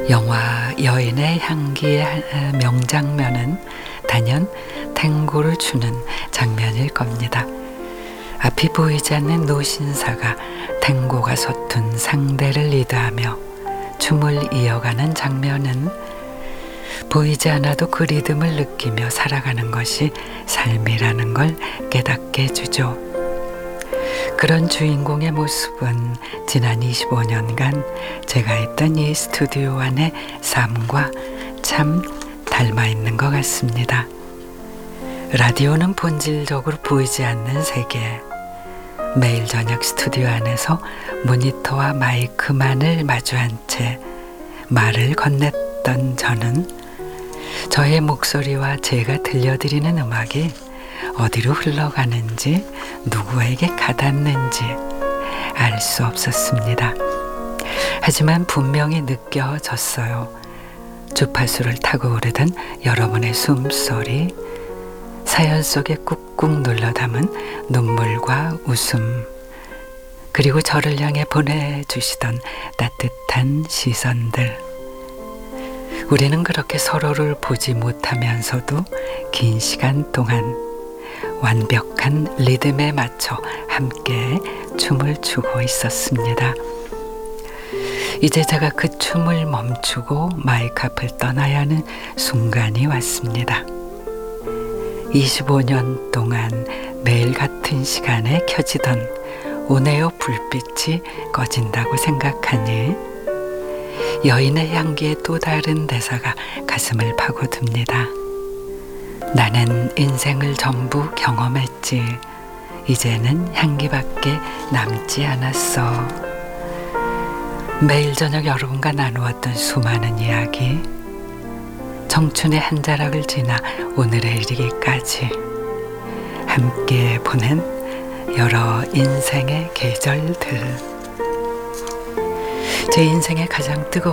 영화 여인의 향기의 명장면은 단연 탱고를 추는 장면일 겁니다. 앞이 보이지 않는 노신사가 탱고가 서툰 상대를 리드하며 춤을 이어가는 장면은 보이지 않아도 그 리듬을 느끼며 살아가는 것이 삶이라는 걸 깨닫게 해주죠. 그런 주인공의 모습은 지난 25년간 제가 있던 이 스튜디오 안의 삶과 참 닮아 있는 것 같습니다. 라디오는 본질적으로 보이지 않는 세계. 매일 저녁 스튜디오 안에서 모니터와 마이크만을 마주한 채 말을 건넸던 저는 저의 목소리와 제가 들려드리는 음악이 어디로 흘러가는지 누구에게 가닿는지 알 수 없었습니다. 하지만 분명히 느껴졌어요. 주파수를 타고 오르던 여러분의 숨소리, 사연 속에 꾹꾹 눌러 담은 눈물과 웃음, 그리고 저를 향해 보내주시던 따뜻한 시선들. 우리는 그렇게 서로를 보지 못하면서도 긴 시간 동안 완벽한 리듬에 맞춰 함께 춤을 추고 있었습니다. 이제 제가 그 춤을 멈추고 마이크 앞을 떠나야 하는 순간이 왔습니다. 25년 동안 매일 같은 시간에 켜지던 오네오 불빛이 꺼진다고 생각하니 여인의 향기의 또 다른 대사가 가슴을 파고듭니다. 나는 인생을 전부 경험했지. 이제는 향기밖에 남지 않았어. 매일 저녁 여러분과 나누었던 수많은 이야기, 청춘의 한 자락을 지나 오늘에 이르기까지 함께 보낸 여러 인생의 계절들. 제 인생의 가장 뜨거운